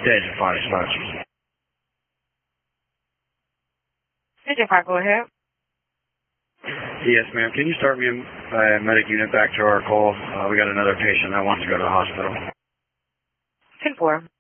Desert 5 spots. Desert 5, go ahead. Yes, ma'am. Can you start me a medic unit back to our call? We got another patient that wants to go to the hospital. 10-4.